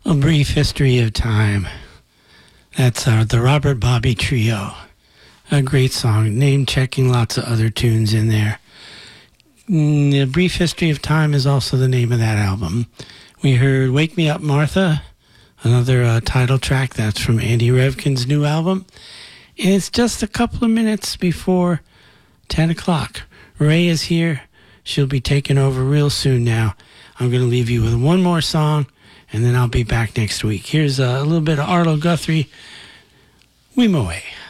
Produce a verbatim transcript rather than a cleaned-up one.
A Brief History of Time. That's uh, the Robert Bobby Trio. A great song, name-checking, lots of other tunes in there. Mm, A Brief History of Time is also the name of that album. We heard Wake Me Up Martha, another uh, title track. That's from Andy Revkin's new album. And it's just a couple of minutes before ten o'clock. Ray is here. She'll be taking over real soon now. I'm going to leave you with one more song, and then I'll be back next week. Here's a little bit of Arlo Guthrie, Weem Away.